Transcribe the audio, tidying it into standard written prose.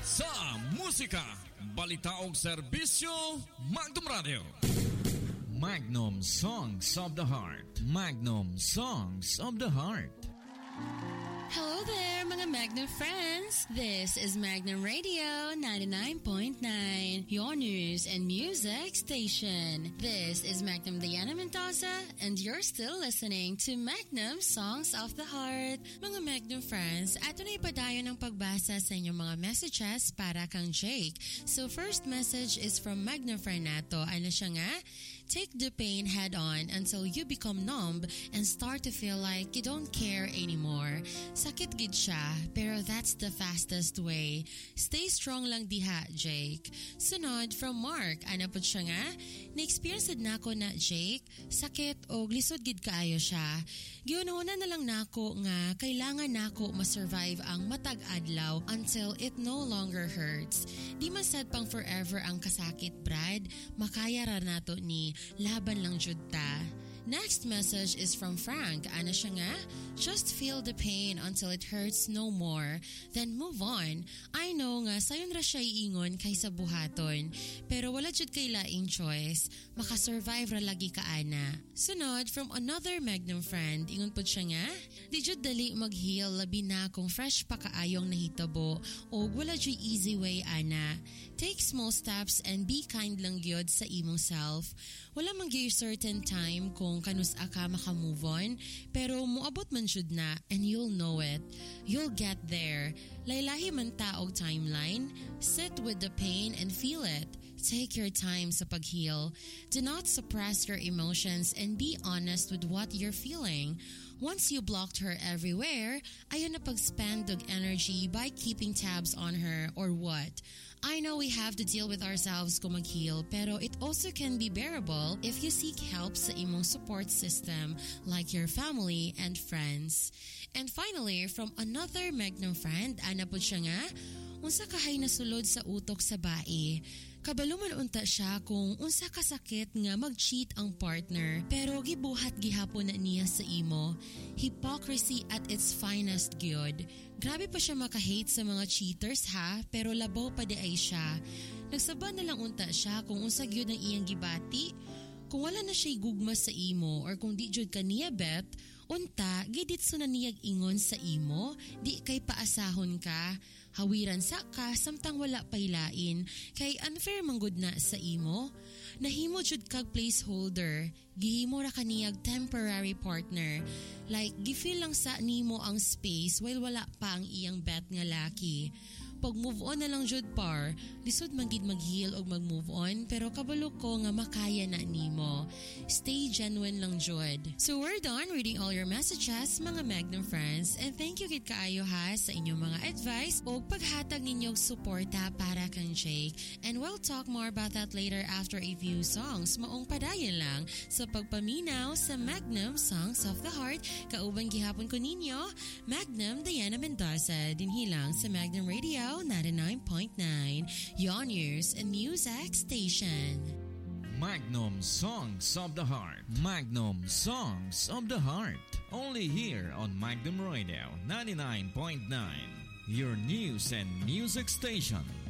sa musika, balita ug serbisyo, Magnum Radio. Magnum Songs of the Heart. Magnum Songs of the Heart. Hello there, mga Magnum friends. This is Magnum Radio 99.9, your news and music station. This is Magnum Diana Mendoza, and you're still listening to Magnum Songs of the Heart. Mga Magnum friends, ato na ipadayon ng pagbasa sa inyong mga messages para kang Jake. So first message is from Magnum friend nato. Ano siya nga? Take the pain head on until you become numb and start to feel like you don't care anymore. Sakit gid siya, pero that's the fastest way. Stay strong lang diha, Jake. Sunod from Mark, ano po siya nga? Na-experience na ako na, Jake, sakit o lisod gid kaayo siya. Giunahuna na lang nako nga kailangan nako ma-survive ang matag adlaw until it no longer hurts. Di man sad pang forever ang kasakit, Brad. Makaya ra nato ni laban lang jud ta. Next message is from Frank. Ano siya nga? Just feel the pain until it hurts no more. Then move on. I know nga sayon ra siya iingon kaysa buhaton. Pero wala jud kay laing choice. Makasurvive ra lagi ka ana. Sunod from another Magnum friend. Ingon pod siya nga? Di jud dali mag-heal labi na kung fresh pa kaayong nahitabo o wala jud easy way ana. Take small steps and be kind lang gyud sa imong self. Wala man gyud certain time kung kanus ka maka-move on, pero moabot man jud na and you'll know it. You'll get there. Laylahi man taog timeline. Sit with the pain and feel it. Take your time sa pag-heal. Do not suppress your emotions and be honest with what you're feeling. Once you blocked her everywhere, ayaw na pag-spend og energy by keeping tabs on her or what? I know we have to deal with ourselves kung mag-heal, pero it also can be bearable if you seek help sa imong support system like your family and friends. And finally, from another Magnum friend, ana po siya nga, unsa kahay nasulod sa utok sa bae. Kabaluman unta siya kung unsa kasakit nga mag-cheat ang partner pero gibuhat gihapon na niya sa imo. Hypocrisy at its finest gyud. Grabe pa siya maka-hate sa mga cheaters ha, pero labaw pa di ay siya. Nagsaba na lang unta siya kung unsa gyud ang iyang gibati. Kung wala na siya gugma sa imo or kung di jud kaniya bet, unta giditso na niyag ingon sa imo, di kay paasahon ka. Hawiran sa ka samtang wala paylain kay unfair manggod na sa imo. Nahimo jud kag placeholder, gihimo ra kaniyag temporary partner. Like gifeel lang sa nimo ang space while wala pa ang iyang bet nga laki. Pag move on na lang jud par, lisod man gid mag-heal og mag-move on pero kabalo ko nga makaya na nimo. Stay genuine lang jud. So we're done reading all your messages mga Magnum friends, and thank you gid kaayo ha sa inyong mga advice o paghatag ninyong suporta para kang Jake. And we'll talk more about that later after a few songs. Maong padayon lang sa pagpaminaw sa Magnum Songs of the Heart. Kaubang gihapon ko ninyo, Magnum Diana Mendoza, dinhilang sa Magnum Radio 99.9, your news and music station. Magnum Songs of the Heart. Magnum Songs of the Heart. Only here on Magnum Radio 99.9, your news and music station.